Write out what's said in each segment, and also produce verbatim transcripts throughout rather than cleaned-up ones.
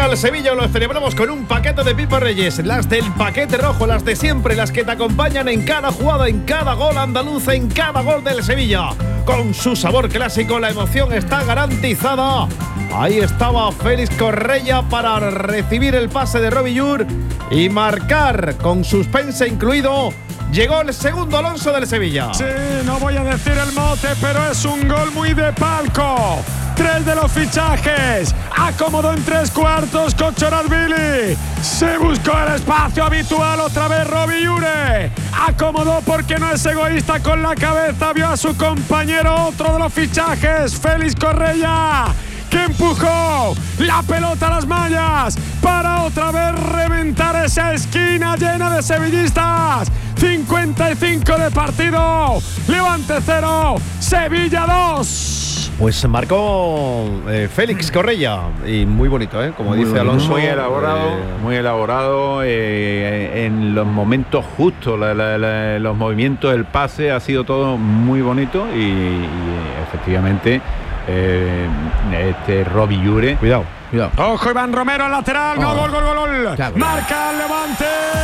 al Sevilla, lo celebramos con un paquete de Pipa Reyes, las del paquete rojo, las de siempre, las que te acompañan en cada jugada, en cada gol andaluz, en cada gol del Sevilla. Con su sabor clásico, la emoción está garantizada. Ahí estaba Félix Correia para recibir el pase de Robillur y marcar con suspense incluido. Llegó el segundo Alonso del Sevilla. Sí, no voy a decir el mote, pero es un gol muy de palco. Tres de los fichajes. Acomodó en tres cuartos Kochorazvili. Se buscó el espacio habitual otra vez Robillure. Acomodó porque no es egoísta con la cabeza. Vio a su compañero, otro de los fichajes, Félix Correia, que empujó la pelota a las mallas para otra vez reventar esa esquina llena de sevillistas. cincuenta y cinco de partido. Levante cero, Sevilla dos. Pues marcó eh, Félix Correia y muy bonito, ¿eh? Como muy dice bonito. Alonso. Muy elaborado, eh, muy elaborado eh, en los momentos justos, la, la, la, los movimientos, el pase, ha sido todo muy bonito y, y efectivamente eh, este Robillure. Cuidado, cuidado. Ojo, Iván Romero al lateral. Oh. Gol, gol, gol, gol. Claro. Marca el Levante.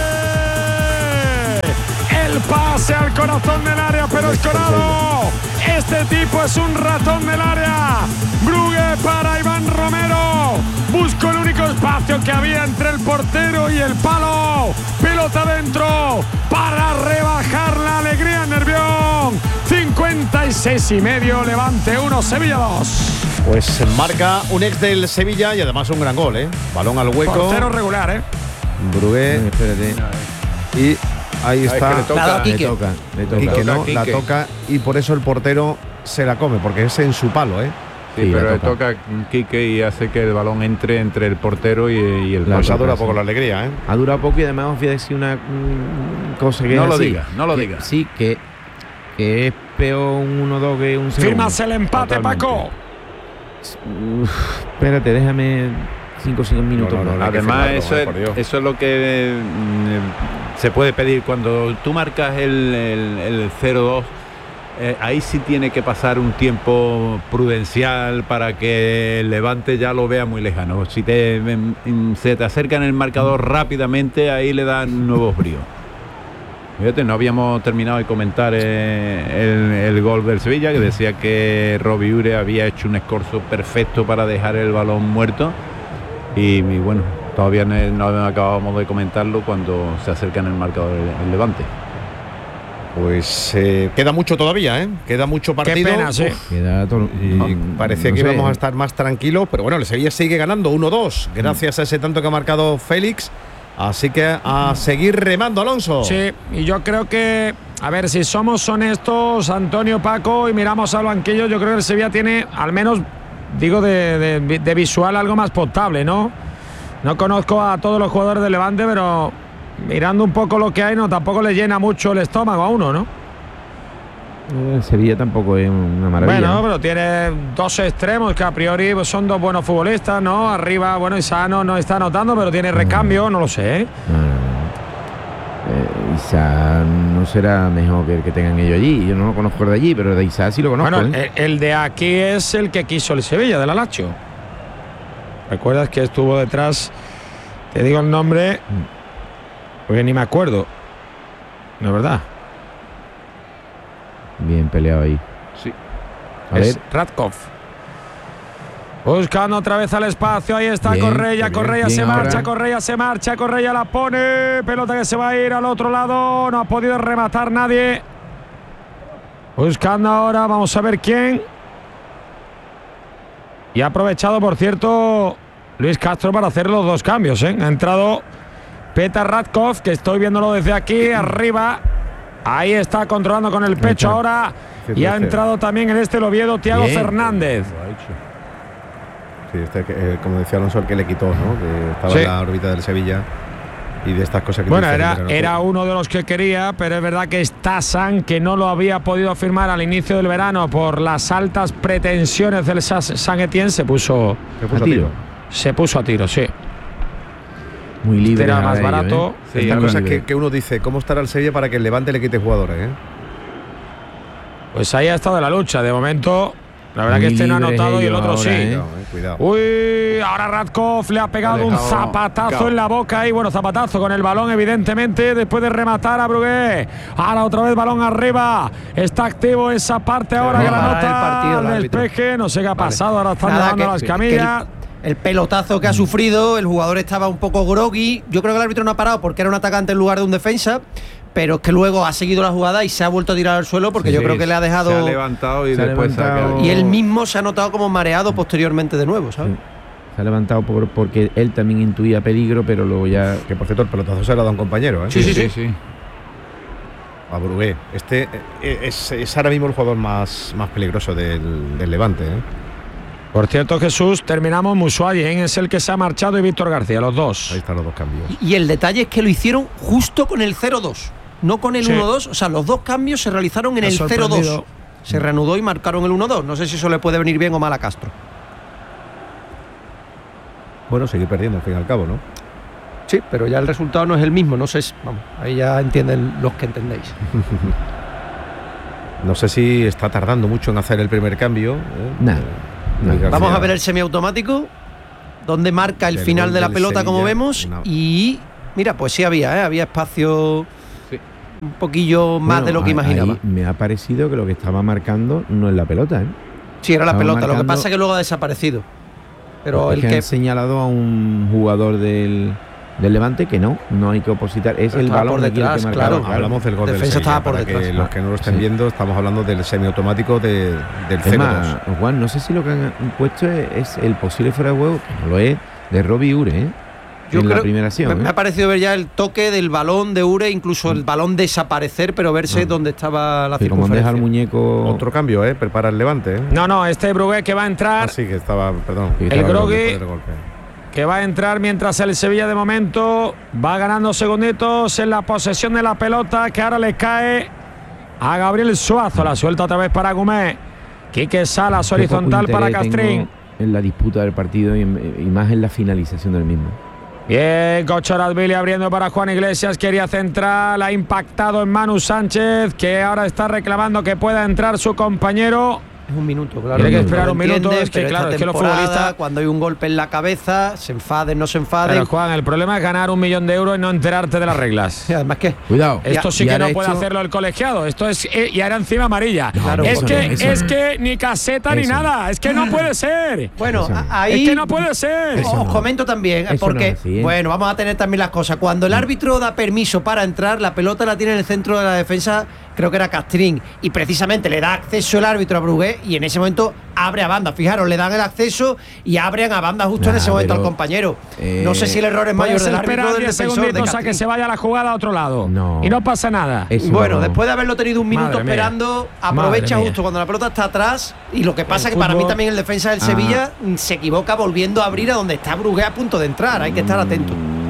El pase al corazón del área, pero escorado. Este tipo es un ratón del área. Brugge para Iván Romero. Buscó el único espacio que había entre el portero y el palo. Pelota dentro para rebajar la alegría en Nervión. cincuenta y seis y medio, Levante uno, Sevilla dos. Pues marca un ex del Sevilla y además un gran gol, ¿eh? Balón al hueco. Portero regular, ¿eh? Brugge. No, espérate. Y ahí está. Es que le toca, le toca, le toca. Quique, no, Quique. La toca y por eso el portero se la come, porque es en su palo, ¿eh? Sí, sí, pero le toca a Quique y hace que el balón entre entre el portero y, y el palo. Pues ha durado poco la alegría, ¿eh? Ha durado poco y además os voy a decir una mm, cosa que no es lo así, diga, no lo que, diga. Sí, que, que es peor un uno dos que un cero. Firmas el empate, totalmente. Paco. Uf, espérate, déjame cinco o cinco minutos. No, no, no, además eso es, eso es lo que eh, se puede pedir cuando tú marcas el, el, el cero dos. Eh, ahí sí tiene que pasar un tiempo prudencial para que el Levante ya lo vea muy lejano. Si te, se te acerca en el marcador rápidamente, ahí le dan nuevos bríos. Fíjate, no habíamos terminado de comentar eh, el, el gol del Sevilla, que decía que Robillure había hecho un escorzo perfecto para dejar el balón muerto. Y, y bueno, todavía no, no acabamos de comentarlo cuando se acerca en el marcador el, el Levante. Pues eh, queda mucho todavía, ¿eh? Queda mucho partido. Qué pena, sí. Queda todo, y no, parecía no que sé. íbamos a estar más tranquilos, pero bueno, el Sevilla sigue ganando uno dos, gracias a ese tanto que ha marcado Félix. Así que a seguir remando, Alonso. Sí, y yo creo que, a ver, si somos honestos, Antonio, Paco, y miramos al banquillo, yo creo que el Sevilla tiene, al menos, digo, de, de, de visual algo más potable, ¿no? No conozco a todos los jugadores de Levante, pero mirando un poco lo que hay, no, tampoco le llena mucho el estómago a uno, ¿no? El Sevilla tampoco es una maravilla. Bueno, pero tiene dos extremos que a priori pues, son dos buenos futbolistas, ¿no? Arriba, bueno, Isa no, no está anotando, pero tiene recambio, no lo sé, ¿eh? No, no, no. Eh, Isa no será mejor que el que tengan ellos allí. Yo no lo conozco de allí, pero de Isa sí lo conozco. Bueno, ¿eh? el, el de aquí es el que quiso el Sevilla, del Alacho. ¿Recuerdas que estuvo detrás? Te digo el nombre, porque ni me acuerdo. No es verdad. Bien peleado ahí. Sí. A es ver. Radkov. Buscando otra vez al espacio. Ahí está bien, Correia. Correia se marcha. Ahora. Correia se marcha. Correia la pone. Pelota que se va a ir al otro lado. No ha podido rematar nadie. Buscando ahora. Vamos a ver quién. Y ha aprovechado, por cierto, Luis Castro para hacer los dos cambios, ¿eh? Ha entrado Petar Radkov, que estoy viéndolo desde aquí arriba. Ahí está controlando con el pecho ahora. Y ha entrado también en este el Oviedo Thiago Bien. Fernández. Sí, este, eh, como decía Alonso, el que le quitó, ¿no? Que estaba sí. en la órbita del Sevilla. Y de estas cosas que bueno, era, era uno de los que quería, pero es verdad que está San, que no lo había podido firmar al inicio del verano por las altas pretensiones del San Etienne, se puso, se puso a tiro. Se puso a tiro, sí. Muy libre. Era más barato. ¿eh? Sí, Estas cosas que, que uno dice, ¿cómo estará el Sevilla para que el Levante le quite jugadores? ¿eh? Pues ahí ha estado la lucha. De momento, La verdad Muy que este no ha libres anotado y el ellos otro ahora, sí. ¿eh? Cuidado. Uy, ahora Radkov le ha pegado Ha un dejado zapatazo cao. en la boca y bueno, zapatazo con el balón evidentemente después de rematar a Brugué. Ahora otra vez balón arriba. Está activo esa parte ahora va a Granota. parar el partido el al árbitro. despeje, no sé qué ha pasado, ahora están Nada, llevando que- las que- camillas. que el, el pelotazo que ha sufrido, el jugador estaba un poco groggy. Yo creo que el árbitro no ha parado porque era un atacante en lugar de un defensa, pero es que luego ha seguido la jugada y se ha vuelto a tirar al suelo porque Sí, yo sí, creo que le ha dejado. Se ha levantado y Se ha después se ha levantado. caído. Y él mismo se ha notado como mareado posteriormente de nuevo, ¿sabes? Sí. Se ha levantado por, porque él también intuía peligro, pero luego ya. Que por cierto, el pelotazo se lo ha dado a un compañero, ¿eh? Sí, sí, sí. sí. A Brugué. Este eh, es, es ahora mismo el jugador más, más peligroso del, del Levante, ¿eh? Por cierto, Jesús, terminamos. Musuayen es el que se ha marchado y Víctor García, los dos. Ahí están los dos cambios. Y el detalle es que lo hicieron justo con el cero dos, no con el Sí. uno dos. O sea, los dos cambios se realizaron en Me ha el cero dos. sorprendido. Se reanudó y marcaron el uno dos. No sé si eso le puede venir bien o mal a Castro. Bueno, seguir perdiendo al fin y al cabo, ¿no? Sí, pero ya el resultado no es el mismo. No sé, si- vamos, ahí ya entienden los que entendéis. No sé si está tardando mucho en hacer el primer cambio. ¿eh? Nah, Eh, nah. Luis García. Vamos a ver el semiautomático, donde marca el Del final gol de la del pelota, como Sevilla, vemos. una- Y mira, pues sí había, ¿eh? Había espacio Sí. un poquillo más Bueno, de lo que ahí- imaginaba. ahí me ha parecido que lo que estaba marcando no es la pelota, ¿eh? Sí, era la estaba pelota. Lo que marcando- pasa es que luego ha desaparecido. Pero Es el que que han señalado a un jugador del, del Levante que no, no hay que opositar. Es Pero el estaba balón por de aquí el detrás, que marcaron. claro. Hablamos del gol del Defensa Sevilla, estaba por para detrás. que los que no lo estén Sí. viendo, estamos hablando del semiautomático de, del Es cero dos. más, Juan, no sé si lo que han puesto es, es el posible fuera de juego, que no lo es, de Robbie Ure, ¿eh? Yo en la creo- primera acción. me, me ¿eh? ha parecido ver ya el toque del balón de Ure, incluso el balón desaparecer, pero verse Mm. dónde estaba la Que como han dejado circunferencia. el muñeco. Otro cambio, ¿eh? Prepara el Levante, ¿eh? No, no, este Brugué que va a entrar. Así que estaba, perdón. Sí, El estaba Grogui. después del golpe. Que va a entrar mientras el Sevilla de momento va ganando segunditos en la posesión de la pelota, que ahora le cae a Gabriel Suazo. La suelta otra vez para Gumé. Quique Salas Qué poco horizontal para interés Castrín. tengo en la disputa del partido y, en- y más en la finalización del mismo. Bien, Cochorazvili abriendo para Juan Iglesias. Quería central, ha impactado en Manu Sánchez, que ahora está reclamando que pueda entrar su compañero. Es un minuto, claro. Tiene que no esperar lo un minuto, entienden, es que pero claro, esta es que los temporada, futbolistas- cuando hay un golpe en la cabeza, se enfaden, no se enfaden. Pero Juan, el problema es ganar un millón de euros y no enterarte de las reglas. Y además que Cuidado. Esto sí Y que ahora no puede esto- hacerlo el colegiado. Esto es eh, y ahora encima amarilla. Claro, es eso que no, eso es no. que ni caseta ni Eso no. nada. Es que no puede ser. bueno, Eso no. a- ahí Es que no puede ser. Eso os no. comento también, Eso porque, no es así, ¿eh? bueno, vamos a tener también las cosas. Cuando el árbitro da permiso para entrar, la pelota la tiene en el centro de la defensa, creo que era Castrín, y precisamente le da acceso el árbitro a Brugué y en ese momento abre a banda. Fijaros, le dan el acceso y abren a banda justo en Nah, ese momento al pero, compañero. eh, no sé si el error es mayor Puedes del árbitro esperar o del diez defensor de segunditos a que Castrín. se vaya la jugada a otro lado. No. Y no pasa nada. Eso Bueno, no. después de haberlo tenido un minuto Madre mía. esperando, aprovecha Madre mía. justo cuando la pelota está atrás. Y lo que pasa El es que para mí fútbol- también el defensa del Ah. Sevilla mm, se equivoca volviendo a abrir a donde está Brugué a punto de entrar. Hay que estar atento.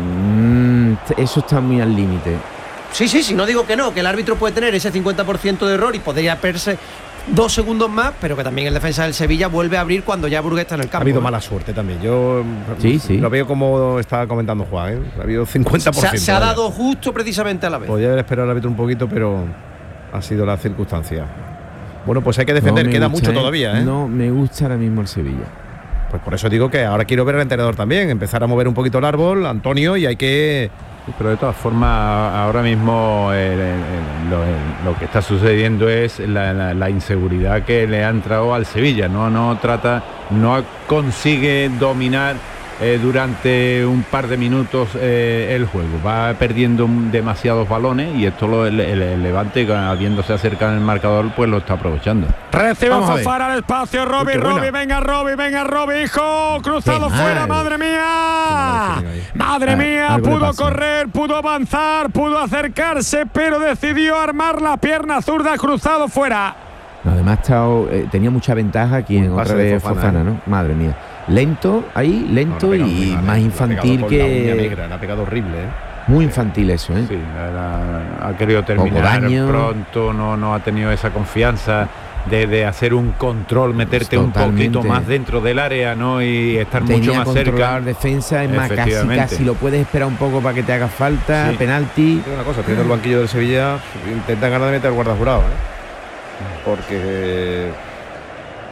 Mm, eso está muy al límite. Sí, sí, sí, no digo que no, que el árbitro puede tener ese cincuenta por ciento de error y podría perderse dos segundos más, pero que también el defensa del Sevilla vuelve a abrir cuando ya Brugué está en el Ha campo. habido ¿eh? mala suerte también. Yo Sí, sí. lo veo como estaba comentando Juan, ¿eh? Ha habido cincuenta por Se, ciento. ha- se ha vaya. dado justo precisamente a la vez. Podría haber esperado al árbitro un poquito, pero ha sido la circunstancia. Bueno, pues hay que defender, No me queda gusta, mucho todavía, ¿eh? No me gusta ahora mismo el Sevilla. Pues por eso digo que ahora quiero ver al entrenador también, empezar a mover un poquito el árbol, Antonio, y hay que... Pero de todas formas, ahora mismo el- el- el- lo, el- lo que está sucediendo es la, la- la inseguridad que le ha entrado al Sevilla. No, no trata, no consigue dominar eh, durante un par de minutos eh, el juego. Va perdiendo demasiados balones y esto lo, el, el- el Levante, habiéndose acercado en el marcador, pues lo está aprovechando. Recibe Vamos a ver. Fofana al espacio, Robbie, qué buena. Robbie, venga Robbie, venga Robbie, hijo, cruzado Qué fuera, mal. madre mía, Qué mal, qué madre Ah, mía, algo le pudo pasa. correr, pudo avanzar, pudo acercarse, pero decidió armar la pierna zurda, cruzado fuera. No, además estado, eh, tenía mucha ventaja aquí Un en pase otra de vez Fofana, Fofana, ¿eh? ¿no? Madre mía. Lento, ahí, lento No, le ha pegado y muy mal, más ¿eh? Le ha infantil pegado con la uña que. negra, le ha pegado horrible, ¿eh? Muy infantil eso, ¿eh? Sí, la- la- ha querido terminar daño. pronto, no, no ha tenido esa confianza de, de hacer un control, meterte un Totalmente. poquito más dentro del área, ¿no? Y estar Tenía mucho más controlar cerca. defensa, es más, casi, Efectivamente. casi lo puedes esperar un poco para que te haga falta, Sí. penalti. Digo una cosa, teniendo el banquillo del Sevilla, intentan ganar de meter el guarda jurado, ¿eh? Porque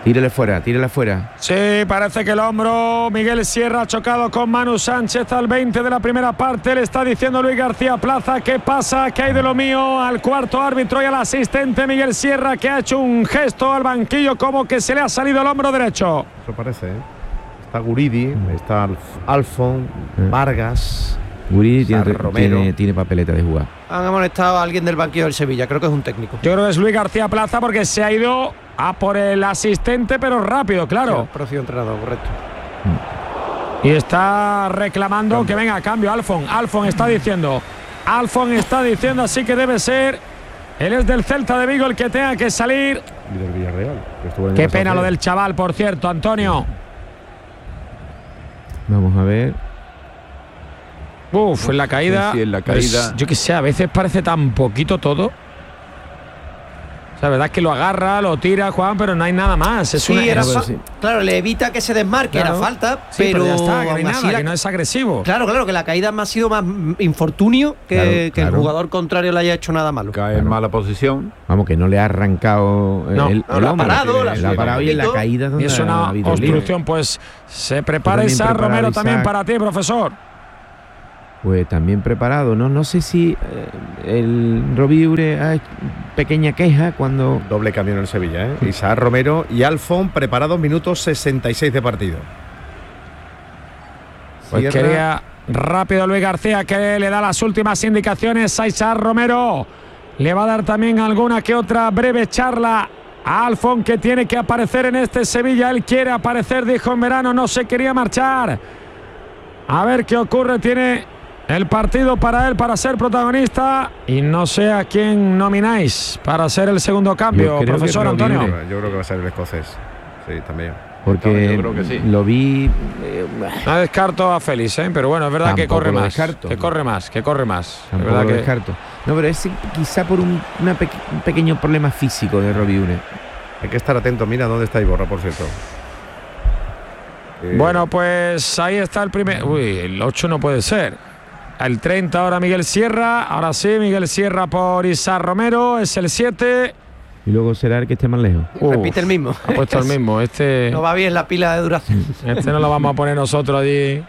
Tírele fuera, tírele fuera. Sí, parece que el hombro. Miguel Sierra ha chocado con Manu Sánchez al veinte de la primera parte. Le está diciendo Luis García Plaza: ¿qué pasa? ¿Qué hay de lo mío? Al cuarto árbitro y al asistente Miguel Sierra, que ha hecho un gesto al banquillo como que se le ha salido el hombro derecho. Eso parece, ¿eh? Está Guridi, está Alf Alfon, Vargas. Guridi tiene, Romero. tiene, tiene papeleta de jugar. Han amonestado a alguien del banquillo del Sevilla, creo que es un técnico. Yo creo que es Luis García Plaza, porque se ha ido a por el asistente, pero rápido, claro. Sí, próximo entrenador, correcto. Y está reclamando cambio. Que venga, cambio. Alfon, Alfon está diciendo. Alfon está diciendo, así que debe ser. Él es del Celta de Vigo el que tenga que salir. Y del Villarreal. Qué pena lo del chaval, por cierto, Antonio. Vamos a ver. Uf, en la caída. Sí, en la caída. Pues, yo qué sé, a veces parece tan poquito todo. O sea, la verdad es que lo agarra, lo tira, Juan, pero no hay nada más. Es sí, una, era es, fa- claro, le evita que se desmarque, claro. era falta, sí, pero, pero ya está, que no hay nada, la, que no es agresivo. Claro, claro, que la caída más ha sido más infortunio que, Claro, que claro. el jugador contrario le haya hecho nada malo. Cae en mala posición. Vamos, que no le ha arrancado No, el, no, el la ha hombro. parado, la la ha parado y en la caída donde Y es ha una habido obstrucción, libre. pues se prepara También Isaac preparado Romero Isaac. también para ti, profesor. Pues también preparado, ¿no? No sé si eh, el Robiure ha hecho pequeña queja cuando... Doble cambio en el Sevilla, ¿eh? Isaac Romero y Alfon preparados, minutos sesenta y seis de partido. Pues Sierra. quería rápido Luis García, que le da las últimas indicaciones a Isaac Romero. Le va a dar también alguna que otra breve charla a Alfon, que tiene que aparecer en este Sevilla. Él quiere aparecer, dijo en verano, no se quería marchar. A ver qué ocurre, tiene el partido para él, para ser protagonista, y no sé a quién nomináis para ser el segundo cambio, Yo creo profesor que Antonio. Robiure. Yo creo que va a ser el escocés. Sí, también. Porque Yo creo que sí. lo vi... eh, No descarto a Félix, ¿eh? Pero bueno, es verdad que Tampoco corre lo más. descarto. Que corre más, que corre más. Es tampoco verdad lo que descarto. No, pero es quizá por un, una pe- un pequeño problema físico de Robiure. Hay que estar atento. Mira dónde está Iborra, por cierto. Eh, Bueno, pues ahí está el primer. Uy, el ocho no puede ser. El treinta ahora Miguel Sierra. Ahora sí, Miguel Sierra por Isaac Romero. Es el siete. Y luego será el que esté más lejos. Uf, Repite el mismo. Ha puesto el mismo. Este No va bien la pila de duración. este no lo vamos a poner nosotros allí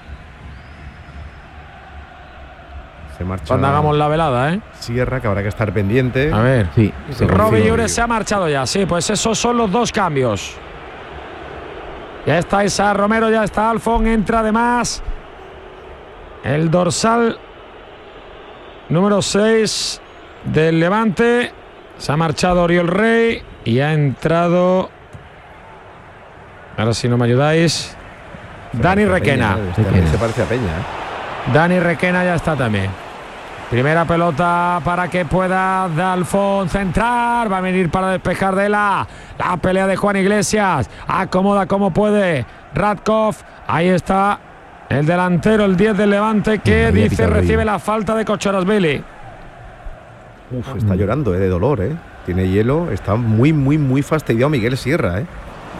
se marcha cuando hagamos la velada, ¿eh? Sierra, que habrá que estar pendiente. A ver. Sí. se Robbie confirma. Llure se ha marchado ya. Sí, pues esos son los dos cambios. Ya está Isaac Romero, ya está Alfon. Entra además el dorsal número seis del Levante. Se ha marchado Oriol Rey y ha entrado, ahora si no me ayudáis, Dani Requena. Peña, este Requena. se parece a Peña, ¿eh? Dani Requena ya está también. Primera pelota para que pueda Alfon centrar. Va a venir para despejar de la, la pelea de Juan Iglesias. Acomoda como puede Radkov. Ahí está el delantero, el diez del Levante, que Había dice pitado recibe ahí. la falta de Kochorasvili. Uf, está llorando, ¿eh? De dolor, ¿eh? Tiene hielo. Está muy, muy, muy fastidiado Miguel Sierra, ¿eh?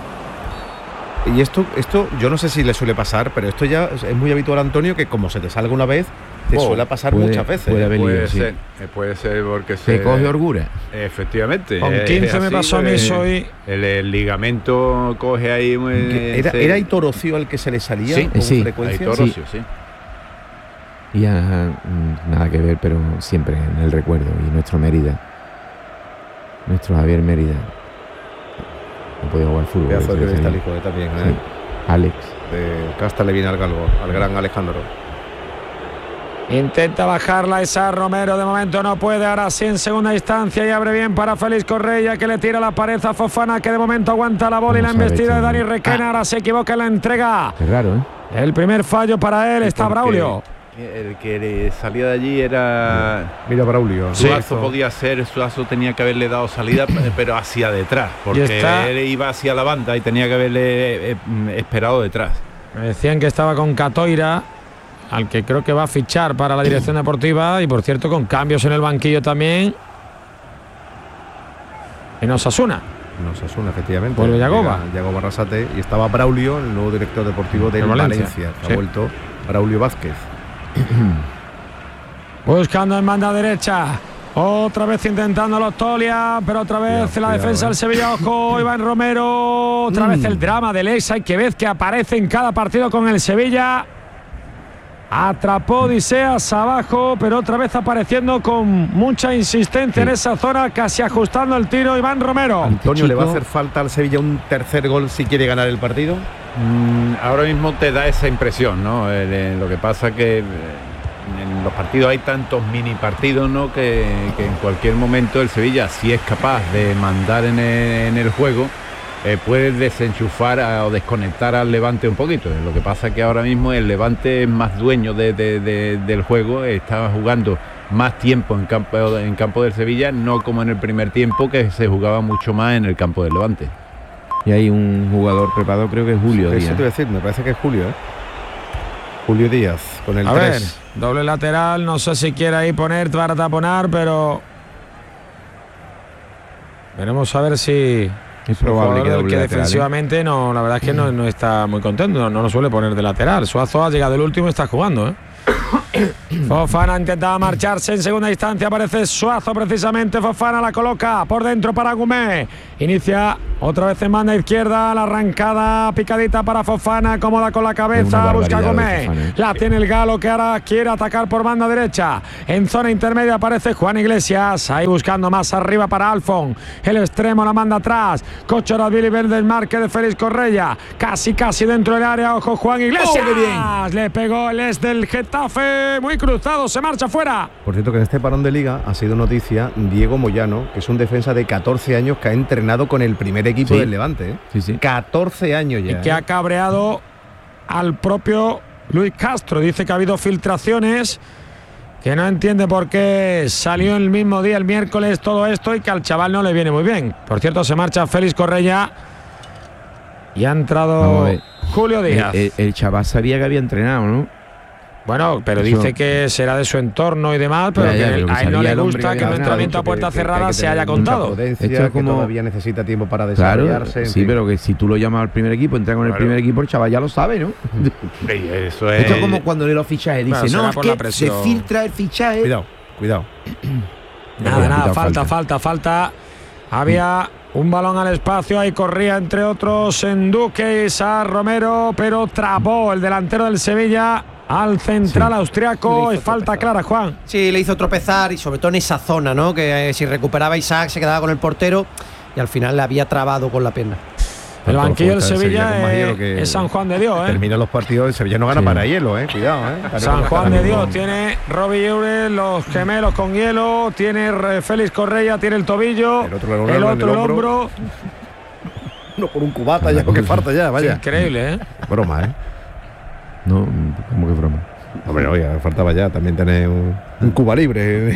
Y esto, esto, yo no sé si le suele pasar, pero esto ya es muy habitual, Antonio, que como se te salga una vez, te Oh, suele pasar puede- muchas veces. puede ¿eh? haber Puede lío, sí. ser, eh, puede ser porque Se se coge orgura. Efectivamente. Con es quince me así, pasó a mí eh, hoy. El, el ligamento coge ahí. Que eh, ¿Era, ese- era Aitor Ocio el que se le salía Sí, con sí. frecuencia? Aitor Ocio, sí. Y ya, mm, nada que ver, pero siempre en el recuerdo. Y nuestro Mérida. Nuestro Javier Mérida. No podía jugar fútbol. Pedazo de se le salía. cristálico, eh, también, ¿eh? Sí. Alex. De Casta le viene al galgo, al gran Alejandro. Intenta bajarla Isaac Romero, de momento no puede, ahora sí en segunda instancia y abre bien para Félix Correia, que le tira la pared a Fofana, que de momento aguanta la bola y la Vamos a ver, embestida de chaval. Dani Requena, ahora se equivoca en la entrega. Qué raro, ¿eh? El primer fallo para él, está Porque Braulio. El que le salía de allí era. Mira, Braulio. Sí. Suazo podía ser, Suazo tenía que haberle dado salida, pero hacia detrás, porque está- él iba hacia la banda y tenía que haberle eh, esperado detrás. Me decían que estaba con Catoira, al que creo que va a fichar para la dirección deportiva, y por cierto con cambios en el banquillo también. En Osasuna. Nos asuna, efectivamente. Vuelve Yagoba. Llega Yagoba Arrasate y estaba Braulio, el nuevo director deportivo del De Valencia. Valencia. que Sí. Ha vuelto Braulio Vázquez. Buscando en banda derecha. Otra vez intentándolo Tolia, pero otra vez cuidado, la cuidado, defensa eh. del Sevilla. Ojo, Iván Romero. Otra mm. vez el drama del ex. Hay que ver que aparece en cada partido con el Sevilla. Atrapó Odiseas abajo, pero otra vez apareciendo con mucha insistencia sí. en esa zona, casi ajustando el tiro Iván Romero. Antonio, ¿le va a hacer falta al Sevilla un tercer gol si quiere ganar el partido? Mm, ahora mismo te da esa impresión, ¿no? Eh, lo que pasa que en los partidos hay tantos mini partidos, ¿no? Que, que en cualquier momento el Sevilla, si es capaz de mandar en el, en el juego, Eh, puede desenchufar a, o desconectar al Levante un poquito. Lo que pasa es que ahora mismo el Levante es más dueño de, de, de, del juego, está jugando más tiempo en campo, en campo del Sevilla, no como en el primer tiempo, que se jugaba mucho más en el campo del Levante. Y hay un jugador preparado, creo que es Julio sí, Díaz. Eso te voy a decir, me parece que es Julio, ¿eh? Julio Díaz, con el a tres. ver, doble lateral, no sé si quiere ahí poner para taponar, pero veremos a ver si... Es probable que, doble que lateral, defensivamente ¿eh? no, la verdad es que no, no está muy contento, no, no lo suele poner de lateral. Suazo ha llegado el último y está jugando, ¿eh? Fofana intentaba marcharse en segunda instancia, aparece Suazo precisamente, Fofana la coloca por dentro para Gumé, inicia otra vez en banda izquierda, la arrancada picadita para Fofana, cómoda con la cabeza, busca Gumé, la tiene el galo que ahora quiere atacar por banda derecha, en zona intermedia aparece Juan Iglesias, ahí buscando más arriba para Alfon, el extremo la manda atrás, Cochoradvili verde el marque de Félix Correia, casi casi dentro del área, ojo Juan Iglesias, oh, bien. Le pegó el es del Getafe, muy cruzado, se marcha fuera. Por cierto que en este parón de liga ha sido noticia Diego Moyano, que es un defensa de catorce años que ha entrenado con el primer equipo sí. del Levante, ¿eh? sí, sí. catorce años ya. Y que ¿eh? ha cabreado al propio Luis Castro, dice que ha habido filtraciones, que no entiende por qué salió el mismo día, el miércoles, todo esto, y que al chaval no le viene muy bien. Por cierto, se marcha Félix Correia y ha entrado Julio Díaz. El, el, el chaval sabía que había entrenado, ¿no? Bueno, pero Eso. dice que será de su entorno y demás, pero ya, ya, que pero a él no le gusta que un entrenamiento a puerta que, cerrada que se haya contado. Esto es como todavía necesita tiempo para desarrollarse. Claro, sí, fin. Pero que si tú lo llamas al primer equipo, entra con el claro. primer equipo, el chaval ya lo sabe, ¿no? Eso es. Esto es como cuando lee los fichajes, dice, claro, no, es que se filtra el fichaje. Cuidado, cuidado. Nada, nada, falta, falta, falta. Había un balón al espacio, ahí corría entre otros en Duque y Sar Romero, pero trapó el delantero del Sevilla al central sí. austriaco. Es falta clara, Juan. Sí, le hizo tropezar y sobre todo en esa zona, ¿no? Que eh, si recuperaba Isaac se quedaba con el portero y al final le había trabado con la pierna. El banquillo del Sevilla, Sevilla es, es San Juan de Dios, ¿eh? Termina los partidos, el Sevilla no gana sí. para hielo, ¿eh? Cuidado, ¿eh? San Juan de Dios, tiene Robbie Eure, los gemelos con hielo, tiene Félix Correia, tiene el tobillo, el otro, el, el, otro, el hombro. hombro. No, por un cubata ya, lo que falta ya, vaya. Es increíble, ¿eh? Broma, ¿eh? No, ¿cómo que broma? Hombre, oiga, faltaba ya también tener un, un Cuba libre.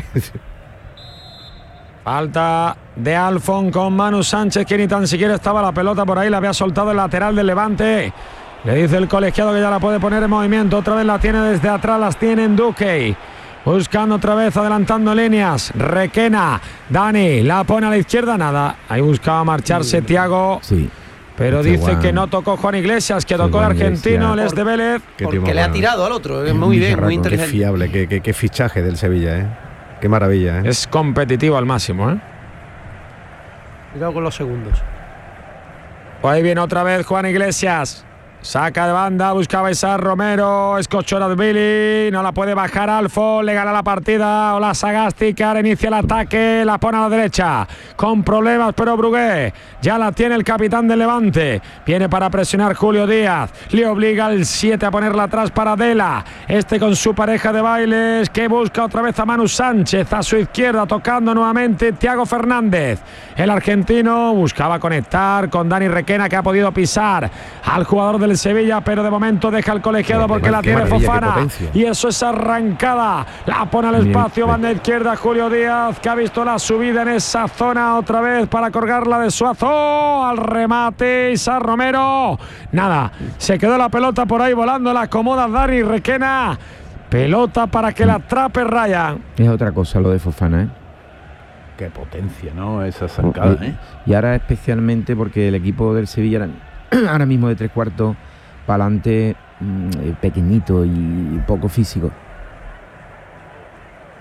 Falta de Alfon con Manu Sánchez, que ni tan siquiera estaba la pelota por ahí, la había soltado el lateral del Levante. Le dice el colegiado que ya la puede poner en movimiento, otra vez la tiene desde atrás, las tiene en Duque. Buscando otra vez, adelantando líneas. Requena, Dani, la pone a la izquierda, nada. Ahí buscaba marcharse Thiago. Sí. Pero este dice Juan, que no tocó Juan Iglesias, que tocó el argentino, Les de Vélez. Porque le bueno. ha tirado al otro, muy bien, muy inteligente. Qué fiable, qué, qué, qué fichaje del Sevilla, ¿eh? Qué maravilla, ¿eh? Es competitivo al máximo, ¿eh? Cuidado con los segundos. Pues ahí viene otra vez Juan Iglesias. Saca de banda, buscaba Isaac Romero, es Cochoradvili, no la puede bajar Alfo, le gana la partida, Ola Sagasti, que ahora inicia el ataque, la pone a la derecha, con problemas, pero Brugué, ya la tiene el capitán del Levante, viene para presionar Julio Díaz, le obliga al siete a ponerla atrás para Dela, este con su pareja de bailes, que busca otra vez a Manu Sánchez, a su izquierda, tocando nuevamente Thiago Fernández, el argentino buscaba conectar con Dani Requena, que ha podido pisar al jugador del Sevilla, pero de momento deja el colegiado porque la tiene Fofana y eso es arrancada, la pone al espacio, banda izquierda Julio Díaz, que ha visto la subida en esa zona otra vez para colgarla de Suazo, al remate Isaac Romero, nada, se quedó la pelota por ahí volando, la acomoda Dani Requena, pelota para que la atrape Ryan. Es otra cosa lo de Fofana, ¿eh? Qué potencia, ¿no? Esa zancada, ¿eh? Y ahora especialmente porque el equipo del Sevilla ahora mismo de tres cuartos para adelante, mmm, pequeñito y poco físico.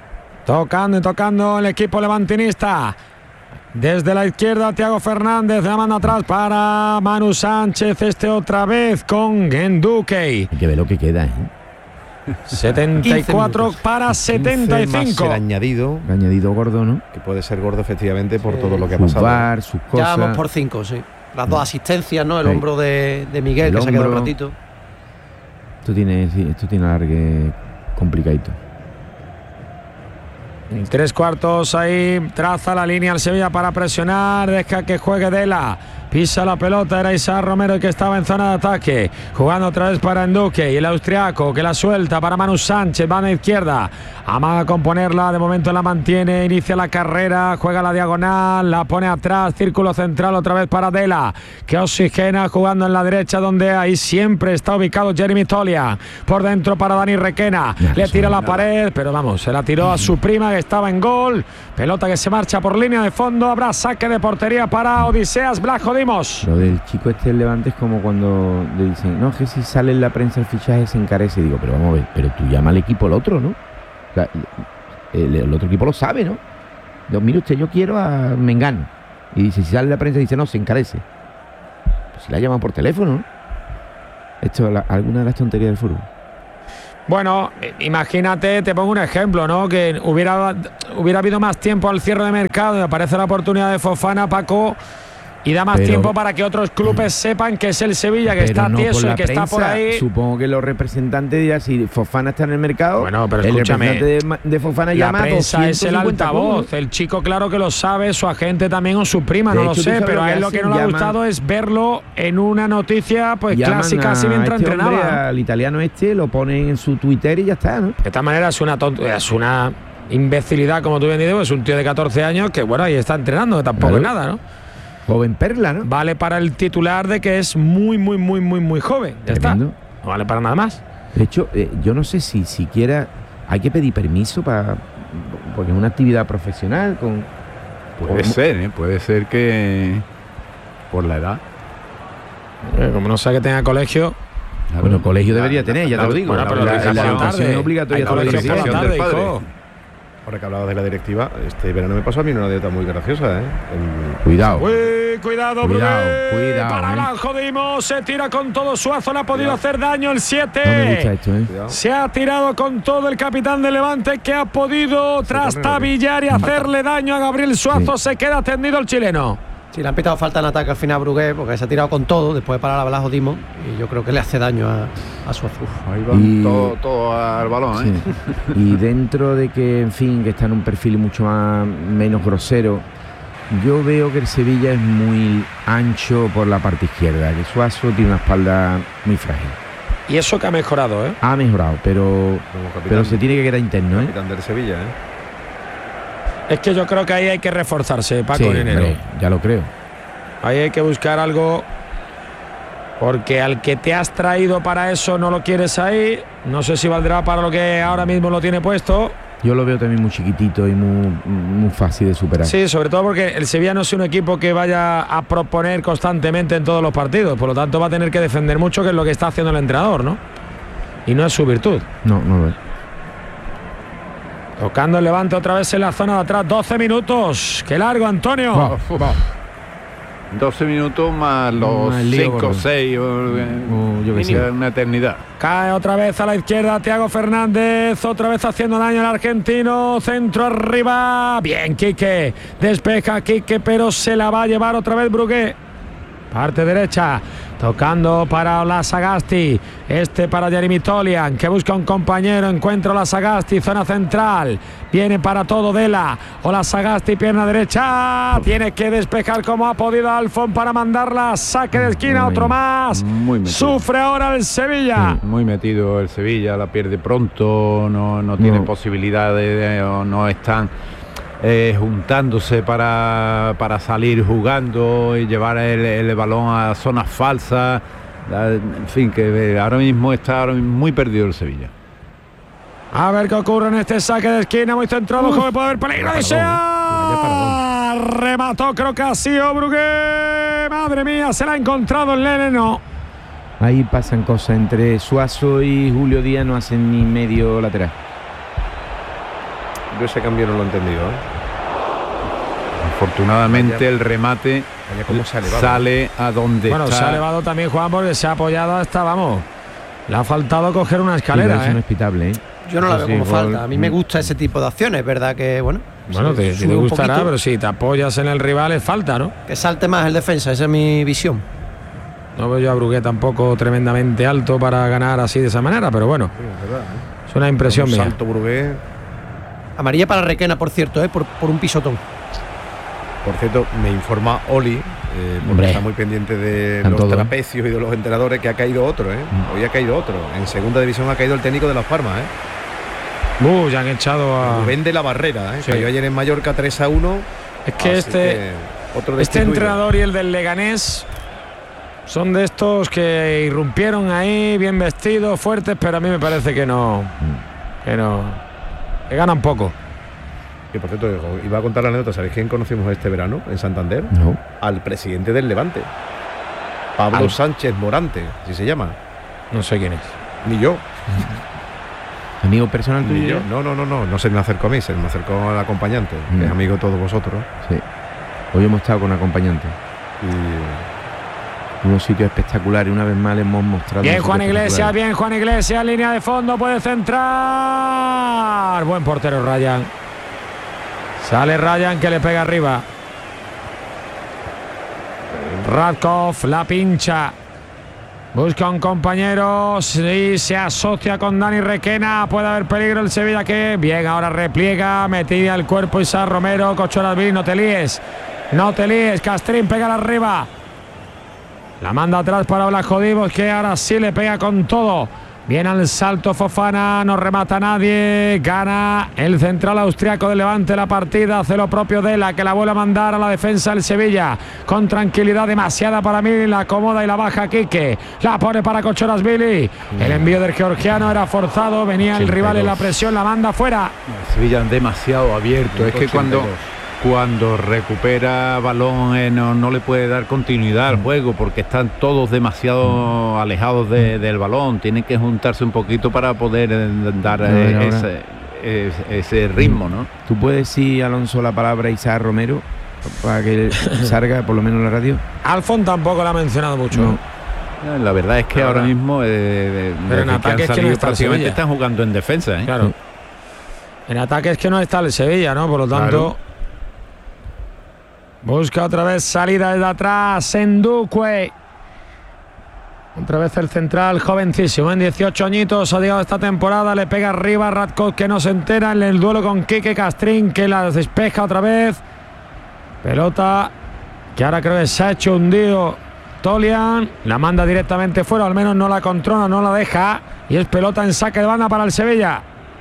Tocando y tocando el equipo levantinista. Desde la izquierda, Thiago Fernández, la manda atrás para Manu Sánchez. Este otra vez con Enduque. Hay que ver lo que queda, ¿eh? setenta y cuatro para setenta y cinco. Más el añadido. El añadido gordo, ¿no? Que puede ser gordo, efectivamente, por sí. todo lo que ha Sus pasado. bar, sus cosas. Ya vamos por cinco, sí. Las dos asistencias, ¿no? El sí. hombro de, de Miguel, el que hombro, se ha quedado un ratito. Esto tiene, sí, esto tiene alargue complicadito. En tres cuartos ahí traza la línea al Sevilla para presionar, deja que juegue Dela, pisa la pelota, era Isaac Romero el que estaba en zona de ataque, jugando otra vez para Enduque y el austriaco que la suelta para Manu Sánchez, va a la izquierda, amaga con ponerla, de momento la mantiene, inicia la carrera, juega la diagonal, la pone atrás, círculo central otra vez para Dela, que oxigena jugando en la derecha donde ahí siempre está ubicado Jeremy Tolian, por dentro para Dani Requena, ya, le tira la nada. pared, pero vamos, se la tiró a su prima que estaba en gol, pelota que se marcha por línea de fondo, habrá saque de portería para Odiseas Vlachodimos. Lo del chico este del Levante es como cuando le dicen, no, que si sale en la prensa el fichaje se encarece, digo, pero vamos a ver, pero tú llama al equipo el otro, ¿no? O sea, el, el otro equipo lo sabe, ¿no? Digo, mire usted, yo quiero a Mengano, y dice, si sale en la prensa dice, no, se encarece, pues si la llaman por teléfono, ¿no? Esto es alguna de las tonterías del fútbol. Bueno, imagínate, te pongo un ejemplo, ¿no? Que hubiera, hubiera habido más tiempo al cierre de mercado y aparece la oportunidad de Fofana, Paco, y da más pero, tiempo para que otros clubes sepan que es el Sevilla, que está no tieso y que prensa, está por ahí. Supongo que los representantes dirán, si Fofana está en el mercado, bueno, pero el escúchame, representante de, de Fofana la llama prensa a es el altavoz, clubes. El chico claro que lo sabe, su agente también o su prima, de no hecho, lo sé, pero a él lo que no le ha llaman, gustado es verlo en una noticia pues clásica, así mientras este entrenaba. Hombre, al italiano este lo ponen en su Twitter y ya está, ¿no? De esta manera es una tonto, es una imbecilidad, como tú bien dices, es un tío de catorce años que bueno, ahí está entrenando, que tampoco claro. es nada, ¿no? Joven perla, ¿no? Vale para el titular de que es muy, muy, muy, muy, muy joven. Ya Tremendo. está. No vale para nada más. De hecho, eh, yo no sé si siquiera hay que pedir permiso para, porque es una actividad profesional. Con, puede con, ser, ¿eh? Puede ser que por la edad. Eh, como no sabe que tenga colegio. Claro, bueno, colegio debería la, tener, ya la, te lo digo. Bueno, pero la, la, la, la educación es obligatoria. La educación por la tarde, hijo. Ahora que hablabas de la directiva, este verano me pasó a mí una anécdota muy graciosa, ¿eh? El... Cuidado. Uy, cuidado, cuidado, Brugué. cuidado. Para ¿eh? Blanjodimos, se tira con todo Suazo, le ha podido cuidado. hacer daño el siete. No me gusta esto, ¿eh? Se ha tirado con todo el capitán de Levante, que ha podido trastabillar y hacerle daño a Gabriel Suazo. Sí. Se queda tendido el chileno. Sí, le han pitado falta en ataque al final a Brugué, porque se ha tirado con todo, después de parar a Blanjodimos, y yo creo que le hace daño a, a Suazo. Ahí va y... todo, todo al balón, ¿eh? Sí. Y dentro de que, en fin, que está en un perfil mucho más menos grosero, yo veo que el Sevilla es muy ancho por la parte izquierda, que Suazo tiene una espalda muy frágil. Y eso que ha mejorado, ¿eh? Ha mejorado, pero, pero se tiene que quedar interno, ¿eh? Capitán del Sevilla, ¿eh? Es que yo creo que ahí hay que reforzarse, Paco, sí, en enero. Hombre, ya lo creo. Ahí hay que buscar algo, porque al que te has traído para eso no lo quieres ahí. No sé si valdrá para lo que ahora mismo lo tiene puesto. Yo lo veo también muy chiquitito y muy, muy fácil de superar. Sí, sobre todo porque el Sevilla no es un equipo que vaya a proponer constantemente en todos los partidos. Por lo tanto va a tener que defender mucho, que es lo que está haciendo el entrenador, ¿no? Y no es su virtud. No, no lo es. Tocando el Levante otra vez en la zona de atrás. doce minutos. ¡Qué largo, Antonio! Wow, wow. doce minutos más los cinco o seis. Uh, yo que sé. Una eternidad. Cae otra vez a la izquierda Thiago Fernández. Otra vez haciendo daño al argentino. Centro arriba. Bien, Quique. Despeja Quique, pero se la va a llevar otra vez Brugué. Parte derecha. Tocando para Olasagasti. Este para Jeremy Tolian, que busca un compañero. Encuentra Olasagasti, zona central. Viene para todo Dela. Olasagasti, pierna derecha. Tiene que despejar como ha podido Alfon para mandarla. Saque de esquina, muy, otro más. Muy Sufre ahora el Sevilla. Sí, muy metido el Sevilla. La pierde pronto. No, no tiene no. posibilidades. No, no están Eh, juntándose para, para salir jugando y llevar el, el balón a zonas falsas. En fin, que ahora mismo está ahora mismo muy perdido el Sevilla. A ver qué ocurre en este saque de esquina, muy centrado, joven, puede haber peligro. Desea. Remató, creo que ha sido Brugué. Madre mía, se la ha encontrado el nene, no. Ahí pasan cosas entre Suazo y Julio Díaz, no hacen ni medio lateral. Yo ese cambio no lo he entendido, ¿eh? Afortunadamente Vaya. el remate Vaya cómo se ha elevado. sale a donde Bueno, está. se ha elevado también Juan porque se ha apoyado hasta, vamos, le ha faltado coger una Sí, pero escalera, eso no ¿eh? es pitable, ¿eh? Yo no la Eso veo sí, como gol- falta. A mí me gusta ese tipo de acciones, ¿verdad? Que, bueno, Bueno, se te, sube te un gustará, poquito, pero si te apoyas en el rival es falta, ¿no? que salte más el defensa. Esa es mi visión. No veo yo a Brugué tampoco tremendamente alto para ganar así de esa manera, pero bueno, Sí, es verdad, ¿eh? es una impresión Un mía. salto Brugué. Amarilla para Requena, por cierto, ¿eh? por, por un pisotón. Por cierto, me informa Oli, eh, porque Hombre. está muy pendiente de Están los todos. trapecios y de los entrenadores, que ha caído otro, ¿eh? Mm. Hoy ha caído otro. En segunda división ha caído el técnico de Las Palmas, ¿eh? Uh, ya han echado a... Rubén de la Barrera, ¿eh? Sí. Cayó ayer en Mallorca tres a uno. Es que así este, que otro este destituido. entrenador y el del Leganés son de estos que irrumpieron ahí, bien vestidos, fuertes, pero a mí me parece que no, que no, que ganan poco. Que por cierto, iba a contar la anécdota. ¿Sabéis quién conocimos este verano en Santander? No. Al presidente del Levante, Pablo Al- Sánchez Morante, así se llama. No sé quién es. Ni yo, Amigo personal ni tuyo. yo. No, no, no, no, no se me acercó a mí, se me acercó al acompañante, que Mm. es amigo de todos vosotros. Sí. Hoy hemos estado con acompañante. Y Unos sitios espectaculares. Una vez más le hemos mostrado. Bien unos Juan sitios Iglesias, espectaculares. bien Juan Iglesias, línea de fondo, puede centrar. Buen portero Ryan. Sale Ryan que le pega arriba. Radkov la pincha. Busca un compañero y se asocia con Dani Requena. Puede haber peligro el Sevilla que bien ahora repliega. Metida el cuerpo Isaac Romero. Cochorazvili, no te líes. No te líes. Castrín pega arriba. La manda atrás para Blasco Divos, que ahora sí le pega con todo. Viene al salto Fofana, no remata nadie. Gana el central austriaco del Levante la partida. Hace lo propio Dela, que la vuelve a mandar a la defensa del Sevilla. Con tranquilidad demasiada para mí. La acomoda y la baja Quique. La pone para Cochorazvili. El envío del georgiano era forzado. Venía el rival en la presión, la manda fuera. Sevilla demasiado abierto. Es que cuando, cuando recupera balón eh, no, no le puede dar continuidad al juego porque están todos demasiado alejados de- del balón. Tienen que juntarse un poquito para poder eh, dar No, eh, ahora- ese, ese- ese ritmo, ¿no? ¿Tú puedes decir, Alonso, la palabra Isaac Romero para que salga por lo menos en la radio? Alfon tampoco la ha mencionado mucho. No. Eh, La verdad es que La ahora verdad. mismo eh, Pero en desde que ataque han es que no salido está el prácticamente Sevilla. están jugando en defensa, ¿eh? Claro. En ataque es que no está el Sevilla, ¿no? Por lo tanto, Claro. busca otra vez salida desde atrás. Enduque. Otra vez el central, jovencísimo, en dieciocho añitos, ha llegado esta temporada, le pega arriba a Radkov, que no se entera en el duelo con Quique Castrín, que la despeja otra vez. Pelota que ahora creo que se ha hecho hundido Tolian, la manda directamente fuera, al menos no la controla, no la deja, y es pelota en saque de banda para el Sevilla.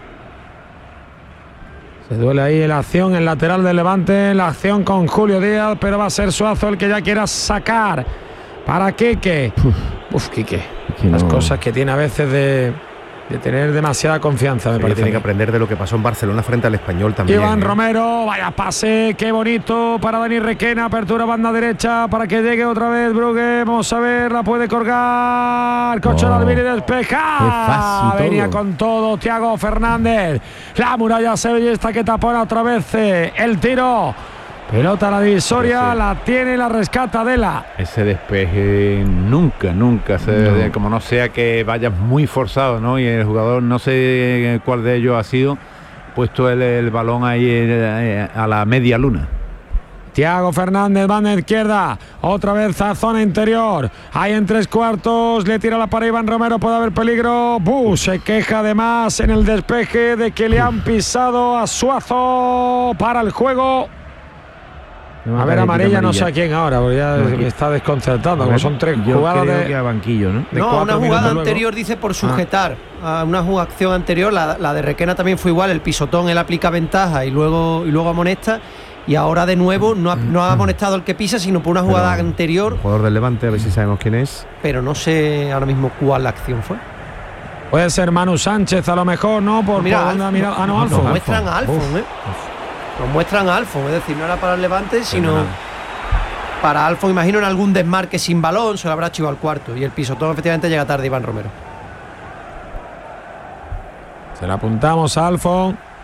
Se duele ahí la acción, el lateral del Levante, la acción con Julio Díaz, pero va a ser Suazo el que ya quiera sacar para Quique. Uf, Quique, Es que las no- cosas que tiene a veces de, de tener demasiada confianza, me Sí, parece. tiene que a mí. aprender de lo que pasó en Barcelona frente al Español también. Iván ¿eh? Romero, vaya pase, qué bonito para Dani Requena, apertura banda derecha para que llegue otra vez Brugué, vamos a ver, la puede colgar, Cochorazvili Oh, despeja, qué fácil venía todo. con todo Thiago Fernández, la muralla sevillista que tapona otra vez eh, el tiro, pelota a la divisoria, Sí. la tiene y la rescata Dela. Ese despeje nunca, nunca, se, No. como no sea que vayas muy forzado, ¿no? Y el jugador, no sé cuál de ellos ha sido, puesto el, el balón ahí eh, a la media luna. Thiago Fernández, banda izquierda, otra vez a zona interior, ahí en tres cuartos, le tira la para Iván Romero, puede haber peligro, Bus se queja además en el despeje de que le han pisado a Suazo para el juego. Una A ver, tarjetita amarilla no sé amarilla. a quién ahora, porque ya No, me aquí. está desconcertando, A como ver, son tres yo jugadas creo de... que a banquillo, ¿no? de No, cuatro una minutos jugada luego. anterior dice por sujetar. A una jugada- acción anterior, la, la de Requena también fue igual. El pisotón él aplica ventaja y luego, y luego amonesta. Y ahora de nuevo no ha, no ha amonestado el que pisa, sino por una jugada Pero anterior. El jugador del Levante, a ver si sabemos quién es. Pero no sé ahora mismo cuál acción fue. Puede ser Manu Sánchez a lo mejor, ¿no? Por, Mira, por dónde ha Alfon. mirado- Ah, no, Nos Alfon. muestran a Alfon, Uf. ¿eh? Nos muestran a Alfon, es decir, no era para el Levante, sino Fenomenal. para Alfon, imagino en algún desmarque sin balón, se lo habrá chivado al cuarto. Y el pisotón efectivamente llega tarde, Iván Romero. Se la apuntamos a Alfon.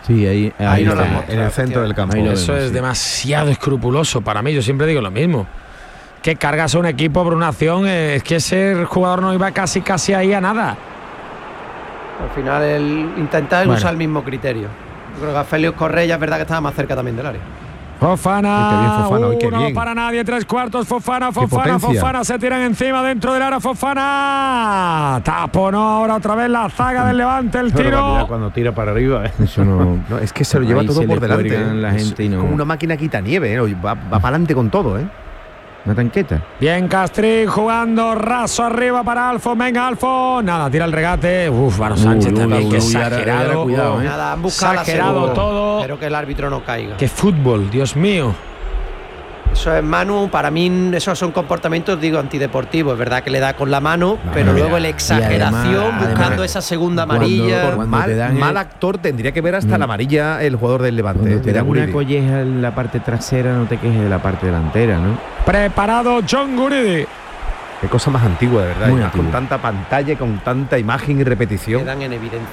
Sí, ahí, ahí, Ahí lo no la vemos. hemos- en el centro del campo. Ahí lo Eso vemos, es sí. demasiado escrupuloso para mí. Yo siempre digo lo mismo. Que cargas a un equipo por una acción, eh, es que ese jugador no iba casi casi ahí a nada. Al final el intentar Bueno. usar el mismo criterio. Yo creo que a Félix Correa es verdad que estaba más cerca también del área. Fofana, Qué bien, Fofana, hoy qué uno bien. para nadie, tres cuartos, Fofana, Fofana, potencia. Fofana, se tiran encima dentro del área, Fofana. Taponó ahora otra vez la zaga del Levante, el Pero tiro. mira, cuando tira para arriba, ¿eh? Eso no. No, es que se lo lleva Ahí todo se por le delante. cuelgan ¿eh? la Es gente y no- como una máquina quita nieve, ¿eh? Va, va para adelante con todo, ¿eh? Una tanqueta. Bien Castrín jugando raso arriba para Alfon. Venga, Alfon. Nada, tira el regate. Uf, Manu Sánchez uy, también. uy, Qué uy, ahora- ahora exagerado. cuidado, ¿eh? Nada, han buscado la Exagerado segunda. todo. Espero que el árbitro no caiga. Qué fútbol, Dios mío. Eso es Manu, para mí esos son comportamientos, digo, antideportivos. Es verdad que le da con la mano, pero mira. luego la exageración, Y además- buscando además, esa segunda cuando- amarilla. cuando mal, te dan mal el- actor tendría que ver hasta Mm. la amarilla el jugador del Levante. Cuando ¿eh? te Mira, dan una Guridi. colleja en la parte trasera, no te quejes de la parte delantera, ¿no? Preparado John Guridi. Qué cosa más antigua, de verdad. Muy y más con antigua. tanta pantalla, con tanta imagen y repetición. Quedan en evidencia.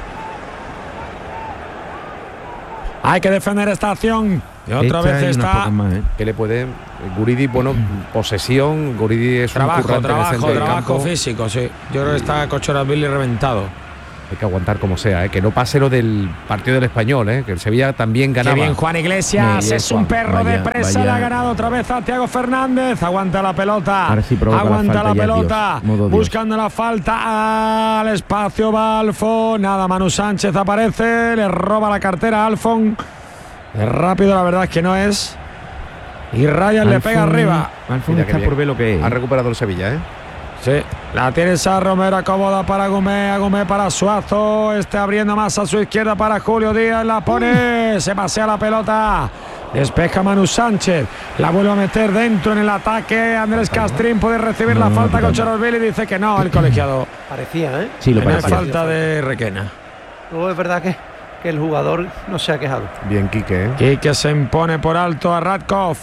Hay que defender esta acción. Y otra Esta vez y unas está. pocas más, ¿eh? Que le puede. Guridi, bueno, posesión. Guridi es un Trabajo, currante en el trabajo, centro del trabajo campo. físico, sí. Yo creo que está Cochorasvili reventado. Hay que aguantar como sea, ¿eh? Que no pase lo del partido del Español, ¿eh? Que el Sevilla también ganaba. Qué bien Juan Iglesias, Bien, es un Juan. perro de Vaya, presa, vaya. le ha ganado otra vez a Thiago Fernández, aguanta la pelota, Ahora sí provoca la aguanta la, falta ya, pelota, Dios, modo Dios. buscando la falta al espacio va Alfon, nada, Manu Sánchez aparece, le roba la cartera a Alfon, es rápido la verdad es que no es, y Ryan le pega Alfon- arriba. Alfon Mira qué está bien. por ver lo que es. Ha recuperado el Sevilla, ¿eh? Sí, la tiene Sa Romero, acomoda para Gumé, Agumé para Suazo, este abriendo más a su izquierda para Julio Díaz, la pone, se pasea la pelota, despeja Manu Sánchez, la vuelve a meter dentro en el ataque, Andrés Castrín puede recibir la No, falta no, con no. Chorosvili, dice que no, el colegiado, Parecía, ¿eh? Sí, lo no hay parecía. falta de Requena. Luego es verdad que, que el jugador no se ha quejado. Bien, Quique, ¿eh? Quique se impone por alto a Radkov.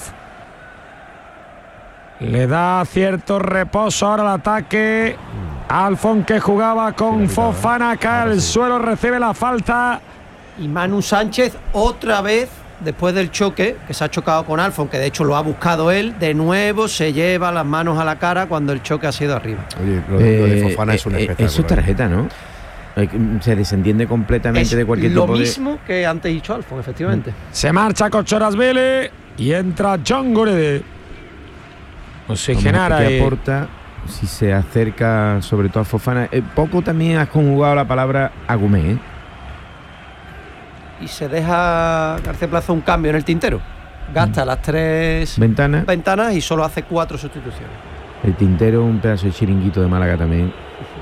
Le da cierto reposo ahora al ataque. Alfon que jugaba con Fofana, cae al suelo, recibe la falta. Y Manu Sánchez otra vez, después del choque, que se ha chocado con Alfon, que de hecho lo ha buscado él, de nuevo se lleva las manos a la cara cuando el choque ha sido arriba. Oye, lo, lo de Eh, Fofana es un eh, espectáculo. Eso es tarjeta, ¿no? Eh, que Se desentiende completamente Es de cualquier lo tipo de. mismo que antes dicho Alfon, efectivamente. Se marcha Cochorasvili y entra John Guridi. Oxigenar Vamos, que ahí. aporta si se acerca sobre todo a Fofana. Eh, poco también has conjugado la palabra Agumé, ¿eh? Y se deja García Plaza un cambio en el tintero. Gasta las tres Ventana, ventanas y solo hace cuatro sustituciones. el tintero, un pedazo de chiringuito de Málaga también.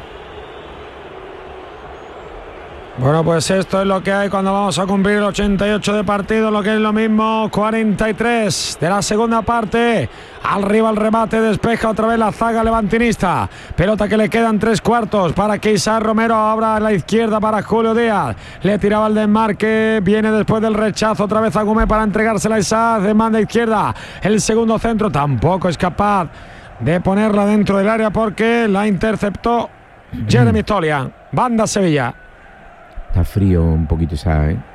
Bueno, pues esto es lo que hay cuando vamos a cumplir el ochenta y ocho de partido, lo que es lo mismo, cuarenta y tres de la segunda parte. Arriba el remate, despeja otra vez la zaga levantinista. Pelota que le quedan tres cuartos para que Isaac Romero abra a la izquierda para Julio Díaz. Le tiraba el desmarque, viene después del rechazo otra vez a Gumé para entregársela a Isaac, de manda izquierda. El segundo centro tampoco es capaz de ponerla dentro del área porque la interceptó Jeremy Tolian. Banda Sevilla. Está frío un poquito esa, ¿eh?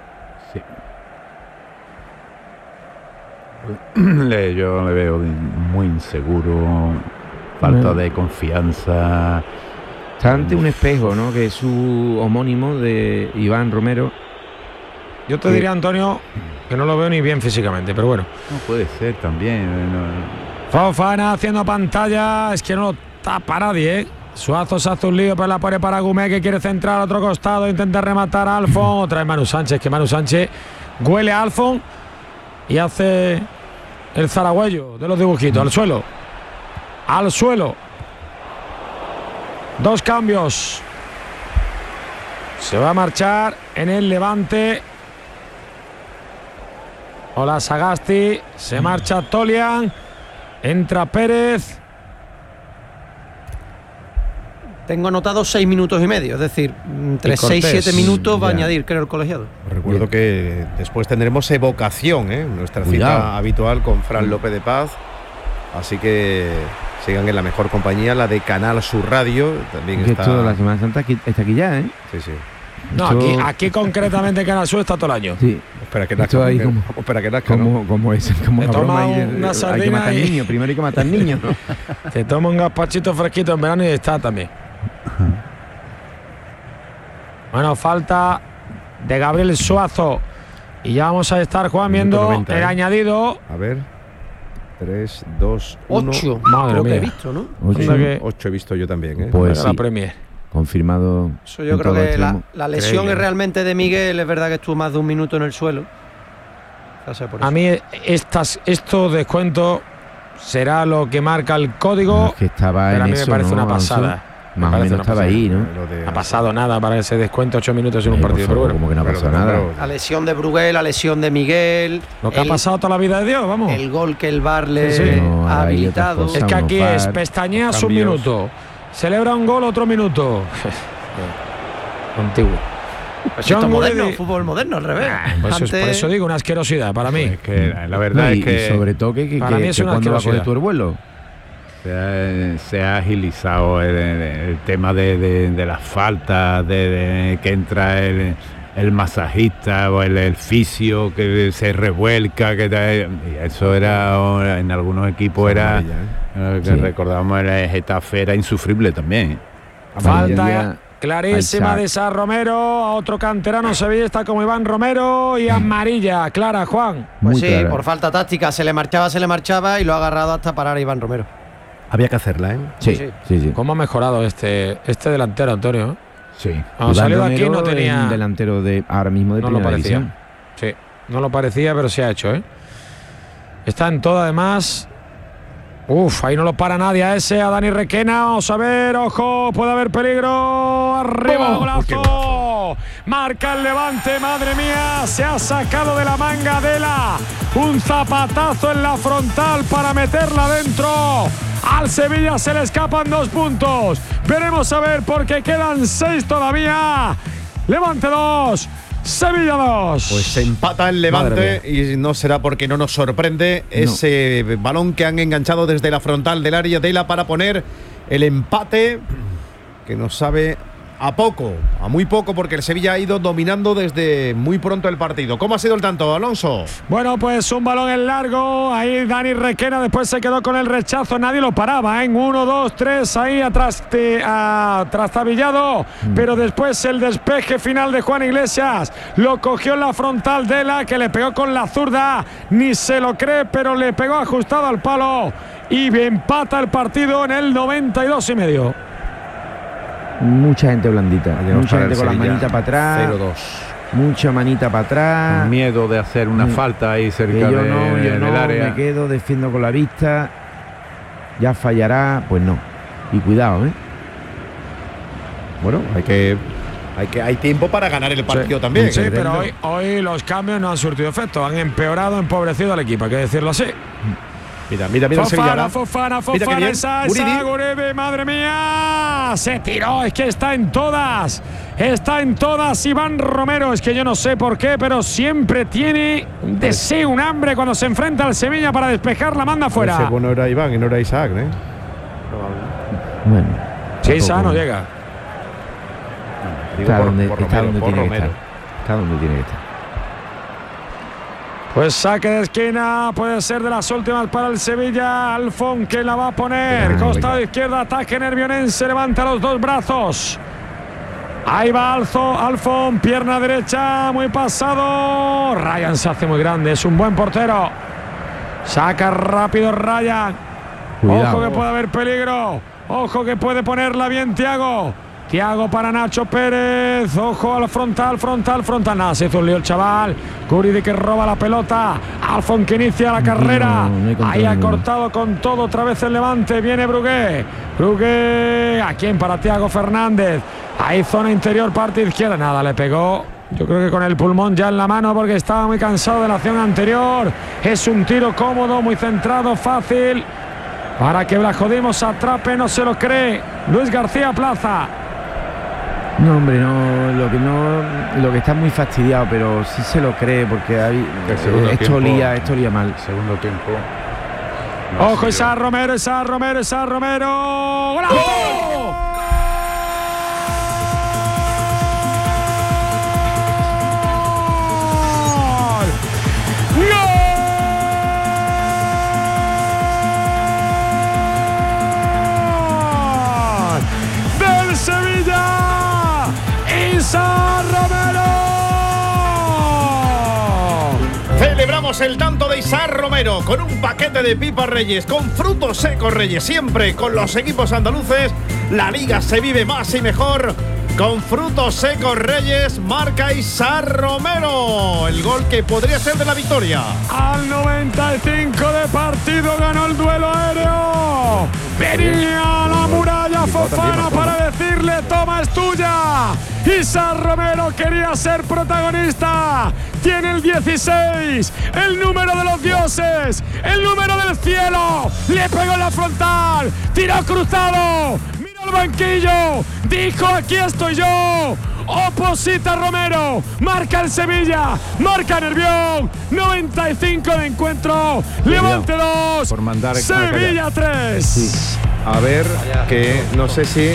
Le- yo le veo muy inseguro, falta Bueno. de confianza. Está ante un espejo, ¿no? Que es su homónimo de Iván Romero. Yo te Sí. diría, Antonio, que no lo veo ni bien físicamente, pero bueno. No puede ser también. no. Fofana haciendo pantalla, es que no lo tapa nadie, ¿eh? Suazo se hace un lío, pero la pone para Gumé, que quiere centrar al otro costado, intenta rematar a Alfon. Otra vez Manu Sánchez, que Manu Sánchez huele a Alfon y hace el zaragüello de los dibujitos, al suelo. Al suelo. Dos cambios. Se va a marchar en el Levante. Hola Sagasti, se marcha Tolian, entra Pérez. Tengo anotado seis minutos y medio, es decir, entre Y seis y Cortés, siete minutos va a ya. añadir, creo, el colegiado. Recuerdo Bien. que después tendremos evocación, ¿eh? Nuestra Cuidado. cita habitual con Fran López de Paz. Así que sigan en la mejor compañía, la de Canal Sur Radio. También Que está. esto, la Semana Santa aquí- está aquí ya, ¿eh? Sí, sí. No, Esto- aquí, aquí concretamente en Canal Sur está todo el año. Sí. Espera que Esto nazca. ahí que- como- Espera que nazca, ¿no? Como, como es, como Te la toma broma ahí de- una hay que sardina matar y- niños, primero hay que matar niños, ¿no? Te toma un gazpachito fresquito en verano y está también. Bueno, falta de Gabriel Suazo. Y ya vamos a estar, Juan, Minuto viendo noventa, el ¿eh? añadido. A ver. tres, dos, uno. Ocho. Madre Creo que mía. he visto, ¿no? Ocho. Anda que- Ocho he visto yo también, ¿eh? Pues la sí, Premier. confirmado. Eso yo en creo todo que la, extremo. la lesión Increíble. es realmente de Miguel. Es verdad que estuvo más de un minuto en el suelo. Ya sé, por A eso. mí estas, estos descuentos será lo que marca el No, código. es que estaba pero en a mí me eso, parece ¿no, una Alonso? pasada. Me Más o parece menos una estaba pasada. ahí, ¿no? Lo de- No ha pasado nada para ese descuento, ocho minutos en un Eh, por partido. Pero favor, bueno, como que no ha Pero pasado de nada. número- La lesión de Brugué, la lesión de Miguel. lo que ha el- pasado toda la vida de Dios, vamos. El gol que el V A R le Sí, sí. No, ha ahora hay otras habilitado. cosas. Es que unos aquí V A R, es pestañeas un cambios. minuto. Celebra un gol otro minuto. Antiguo. Pues John esto es moderno, Woody- fútbol moderno, al revés. Pues eso- Antes- por eso digo, una asquerosidad para mí. Es que la verdad No, y, es que y sobre todo que, que, para que- mí es que una cuando va a coger asquerosidad. tú el vuelo. se ha, se ha agilizado el, el- el tema de, de- de las faltas, de, de que entra el, el masajista o el, el fisio que se revuelca, que tal, y eso era en algunos equipos era Amarilla, ¿eh? eh, que Sí. recordamos el Getafe era insufrible también. Falta Amarilla clarísima al de Sa Romero, a otro canterano sevillista como Iván Romero y amarilla, clara, Juan. Pues Muy sí, clara. por falta táctica se le marchaba, se le marchaba y lo ha agarrado hasta parar a Iván Romero. Había que hacerla, ¿eh? Sí, Sí. sí, sí. ¿Cómo ha mejorado este, este delantero, Antonio? Sí. Cuando Iván salió de aquí Romero no es tenía. un delantero de ahora mismo de No lo primera parecía. división. Sí, no lo parecía, pero se ha hecho, ¿eh? Está en todo, además. Uf, ahí no lo para nadie a ese, a Dani Requena. Vamos a ver, ojo, puede haber peligro. Arriba, Oh, golazo. Marca el Levante, madre mía. Se ha sacado de la manga Dela. Un zapatazo en la frontal para meterla dentro. Al Sevilla se le escapan dos puntos. Veremos a ver porque quedan seis todavía. Levante dos. Sevilla dos. Pues se empata el Madre Levante y no será porque no nos sorprende ese balón que han enganchado desde la frontal del área de la para poner el empate que nos sabe a poco, a muy poco, porque el Sevilla ha ido dominando desde muy pronto el partido. ¿Cómo ha sido el tanto, Alonso? Bueno, pues un balón en largo. Ahí Dani Requena después se quedó con el rechazo. Nadie lo paraba. En uno, dos, tres. Ahí atrás, te, a, trastabillado. Pero después el despeje final de Juan Iglesias. Lo cogió en la frontal de la que le pegó con la zurda. Ni se lo cree, pero le pegó ajustado al palo. Y empata el partido en el noventa y dos y medio. Mucha gente blandita. Llegamos Mucha para gente el con las Sevilla, manitas para atrás. cero dos. Mucha manita para atrás. Miedo de hacer una Mm. falta ahí Que cerca yo de- no, yo del no, área. me quedo, defiendo con la vista. Ya fallará, pues no. Y cuidado, ¿eh? Bueno, hay que. Hay, que, hay tiempo para ganar el partido también. Sí, ¿eh? pero hoy, hoy los cambios no han surtido efecto. Han empeorado, empobrecido al equipo, hay que decirlo así. Mira, mira, mira el Sevilla. Fofana, ¿no? Fofana, Mira qué Fofana, bien. esa, Guridi. esa, Guridi, madre mía. Se tiró, es que está en todas. Está en todas Iván Romero. Es que yo no sé por qué, pero siempre tiene un deseo, un hambre cuando se enfrenta al Sevilla para despejar la manda Ese fuera. bueno era Iván y no era Isaac, ¿eh? Bueno. Sí, esa tampoco- no llega. Digo, Está por- donde, por está Romero, donde por tiene que Romero. estar. Está donde tiene que estar. Pues saque de esquina, puede ser de las últimas para el Sevilla. Alfón que la va a poner. Venga, Costado venga. izquierda, ataque nervionense, levanta los dos brazos. Ahí va Alzo, Alfón, pierna derecha, muy pasado. Ryan se hace muy grande, es un buen portero. Saca rápido Ryan. Cuidado. Ojo que puede haber peligro. Ojo que puede ponerla bien Thiago. Thiago para Nacho Pérez. Ojo al frontal, frontal, frontal. Nada, se hizo un lío el chaval. Guridi que roba la pelota. Alfón que inicia la carrera. No, no hay control Ahí ha ninguno. cortado con todo otra vez el Levante. Viene Brugué. Brugué. ¿A quién? Para Thiago Fernández. Ahí zona interior, parte izquierda. Nada, le pegó. Yo creo que con el pulmón ya en la mano porque estaba muy cansado de la acción anterior. Es un tiro cómodo, muy centrado, fácil. Para que Blajodimos atrape, no se lo cree. Luis García Plaza. No, hombre, no. Lo que no. Lo que está muy fastidiado, pero sí se lo cree porque hay, El segundo esto tiempo- olía, esto olía mal. Segundo tiempo. No ha Ojo, sido- esa Romero, esa Romero, esa Romero. ¡Golazo! Celebramos el tanto de Isaac Romero con un paquete de pipas Reyes, con frutos secos Reyes, siempre con los equipos andaluces. La liga se vive más y mejor con frutos secos Reyes. Marca Isaac Romero, el gol que podría ser de la victoria. Al noventa y cinco de partido ganó el duelo aéreo. Venía a la muralla Fofana para decirle: toma, es tuya. Isaac Romero quería ser protagonista. Tiene el dieciséis, el número de los dioses, el número del cielo. Le pegó en la frontal, tiró cruzado, miró al banquillo, dijo: aquí estoy yo. Oposita Romero, marca el Sevilla, marca Nervión, noventa y cinco de encuentro, Levante dos, por mandar Sevilla tres. Sí. A ver, que no sé si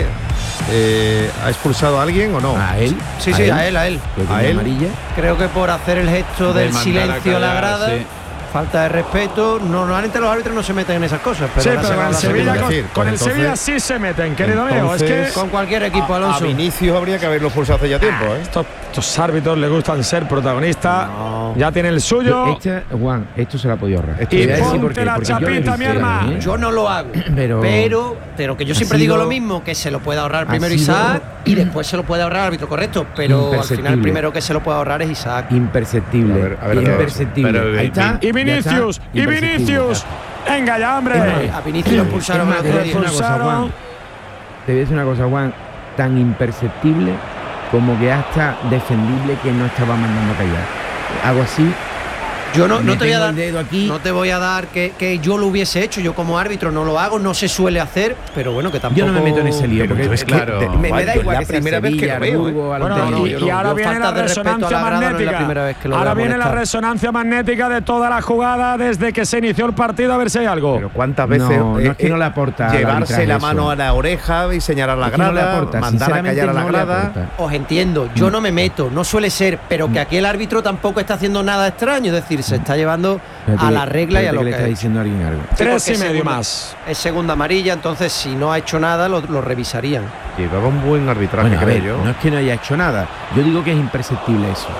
eh, ha expulsado a alguien o no. ¿A él? Sí, sí, a él, a él. ¿A él? Amarilla. Creo que por hacer el gesto De del mandar silencio a la callar, grada, sí. falta de respeto. Normalmente los árbitros no se meten en esas cosas. Pero Sí, ahora se pero va con el a la Sevilla, segunda. con, decir, con pues el entonces- Sevilla sí se meten, querido mío. Es que entonces- Con cualquier equipo, A Alonso. Vinicius habría que haberlo expulsado hace ya tiempo, ¿eh? estos, estos árbitros les gustan ser protagonistas. No. Ya tiene el suyo. Esta, Juan, esto se la ha podido ahorrar. Esto Y Te voy a decir ponte por qué, la porque yo lo he chapita, visto mi ya, hermano. ¿eh? Yo no lo hago, Pero- pero, pero que yo Ha siempre digo sido- lo mismo, que se lo puede ahorrar ha primero sido- Isaac y después se lo puede ahorrar el árbitro, correcto, pero al final el Imperceptible. primero que se lo puede ahorrar es Isaac. Imperceptible. A ver, a ver, a ver. imperceptible. Pero- Ahí está. Y Vinicius, ya está. y Imperceptible. Vinicius. Venga ya, hombre. Es A Vinicius lo expulsaron Es el más, otro te voy a decir día. una cosa, Juan. Te voy a decir una cosa, Juan. Tan imperceptible como que hasta defendible que no estaba mandando a callar. Algo así. Yo no, no Me te voy a tengo dar, el dedo aquí. no te voy a dar que, que yo lo hubiese hecho. Yo como árbitro no lo hago, no se suele hacer, pero bueno, que tampoco. Yo no me meto en ese lío. Pero Porque yo es que claro, de- me, me da Yo igual la que sea primera vez que Sevilla, lo veo. Burgos, Bueno, Alonso, y, yo y no. ahora yo viene la falta de respeto a resonancia la grada no es la magnética. primera vez que lo Ahora voy a viene la molestar. resonancia magnética de toda la jugada desde que se inició el partido, a ver si hay algo. Pero cuántas veces No, no es que no le aporta al llevarse arbitraje la eso. mano a la oreja y señalar la Es que no le grada, aporta, mandar a sinceramente callar a la no le grada. aporta. Os entiendo, yo no me meto, no suele ser, pero que aquí el árbitro tampoco está haciendo nada extraño, es decir, se está llevando Espérate, a la regla y a espérate lo que que le está ha hecho. diciendo a alguien algo. Sí, Tres porque y medio segunda- más. Es segunda amarilla, entonces si no ha hecho nada lo, lo revisarían. Llevaba un buen arbitraje, Bueno, a creo ver, yo. no es que no haya hecho nada. Yo digo que es imperceptible eso.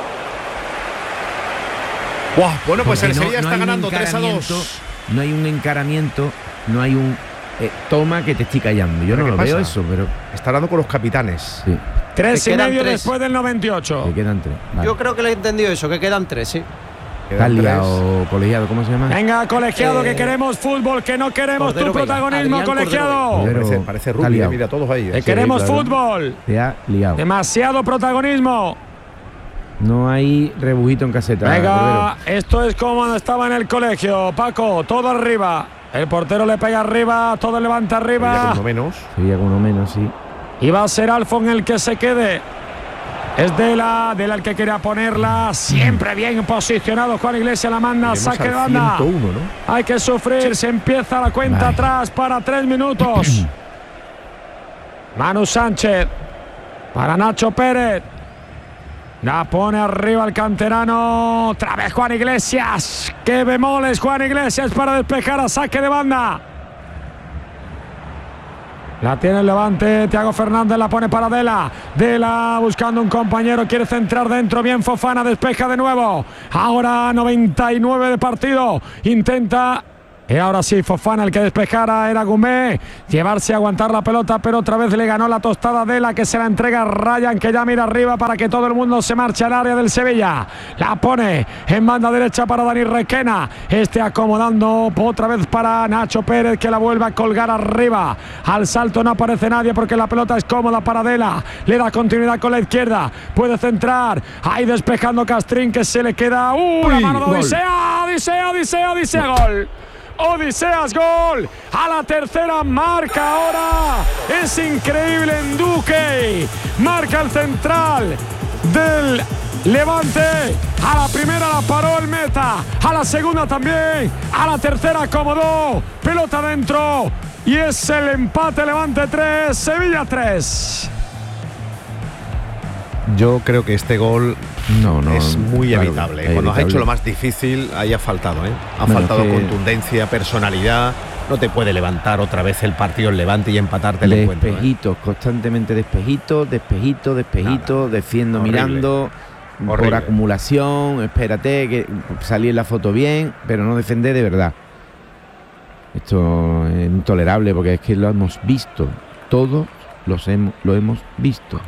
Buah, bueno, pues Porque el no- Sevilla no está hay un ganando tres a encaramiento, dos. No hay un encaramiento, no hay un eh, toma que te estoy callando. Yo ¿Pero no qué lo veo pasa? eso, pero Está hablando con los capitanes. sí, Tres Que y quedan medio tres. después del noventa y ocho. te quedan tres. Vale. Yo creo que le he entendido eso, que quedan tres, sí. Estás Quedan tres. liado, colegiado, ¿cómo se llama? Venga, colegiado, Eh, que queremos fútbol, que no queremos Cordero tu Vega, protagonismo, Adrián colegiado. Cordero Vega. Parece, Pero parece está rubio, liado. mira, todos ahí. Que ¿eh? queremos claro. fútbol. Te ha liado. Demasiado protagonismo. No hay rebujito en caseta. Venga, esto es como cuando estaba en el colegio. Paco, todo arriba. El portero le pega arriba, todo levanta Sevilla arriba. con uno menos. Sería con uno menos, sí. Y va a ser Alfon el que se quede. Es Dela, Dela el que quería ponerla. Siempre bien posicionado. Juan Iglesias la manda, Iremos saque de al banda. ciento uno, ¿no? Hay que sufrir, se empieza la cuenta Vale. atrás para tres minutos. Manu Sánchez para Nacho Pérez. La pone arriba el canterano. Otra vez Juan Iglesias. ¡Qué bemoles Juan Iglesias para despejar a saque de banda! La tiene el Levante, Thiago Fernández la pone para Dela. Dela buscando un compañero, quiere centrar dentro, bien Fofana, despeja de nuevo. Ahora noventa y nueve de partido, intenta... Y ahora sí, Fofana el que despejara era Gumé. Llevarse a aguantar la pelota, pero otra vez le ganó la tostada Dela, que se la entrega a Ryan, que ya mira arriba para que todo el mundo se marche al área del Sevilla. La pone en banda derecha para Dani Requena. Este acomodando otra vez para Nacho Pérez, que la vuelve a colgar arriba. Al salto no aparece nadie porque la pelota es cómoda para Dela. Le da continuidad con la izquierda. Puede centrar. Ahí despejando Castrín, que se le queda. ¡Uh! La mano de gol. Odisea, Odisea, Odisea, Odisea, gol. Odiseas, gol a la tercera, marca ahora, es increíble en Duque, marca el central del Levante, a la primera la paró el meta, a la segunda también, a la tercera acomodó, pelota dentro y es el empate. Levante tres, Sevilla tres. Yo creo que este gol No, no. es muy claro, evitable. es Cuando has evitable. hecho lo más difícil, ahí ha faltado, ¿eh? Ha Bueno, faltado que- contundencia, personalidad. No te puede levantar otra vez el partido el Levante y empatarte el encuentro. ¿eh? Despejitos, constantemente despejitos, despejitos, despejitos, defiendo Horrible. mirando. por Horrible. acumulación, espérate, que salí en la foto bien, pero no defender de verdad. Esto es intolerable porque es que lo hemos visto, todos los hemos, lo hemos visto.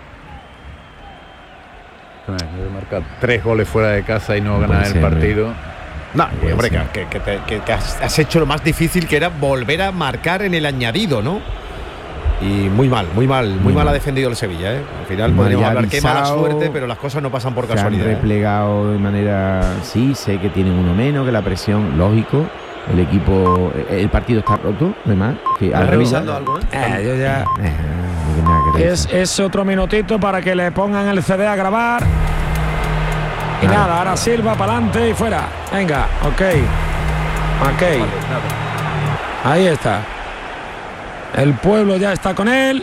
Marcar tres goles fuera de casa y no, No ganar puede el ser, partido. No, puede hombre, que, ser. que- que te- que- que has, has hecho lo más difícil, que era volver a marcar en el añadido, ¿no? Y muy mal, muy mal, muy, Muy mal ha mal. defendido el Sevilla, ¿eh? Al final Mal, podríamos ya hablar qué mala avisado, suerte, pero las cosas no pasan por Se han casualidad. ¿eh? replegado de manera, sí, sé que tienen uno menos, que la presión, lógico. El equipo, el partido está roto, además. Que ¿Estás algo- revisando algo, eh? Eh, yo ya. Eh, no tiene nada que Es, revisar. es otro minutito para que le pongan el C D a grabar. Y Nada. nada, ahora Silva para adelante y fuera. Venga, ok. Ok. Ahí está. El pueblo ya está con él.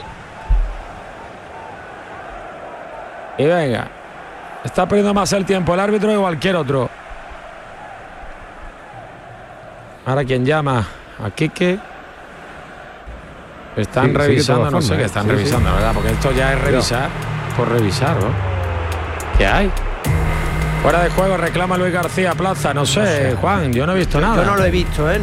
Y venga. Está perdiendo más el tiempo el árbitro que cualquier otro. Ahora quien llama a Quique. Están Sí, sí, de revisando, todas no sé formas, qué ¿eh? están Sí, revisando, ¿verdad? Porque esto ya es revisar por revisar, ¿no? ¿Qué hay? Fuera de juego reclama Luis García Plaza, no sé, Juan, yo no he visto nada. Yo no lo he visto, ¿eh?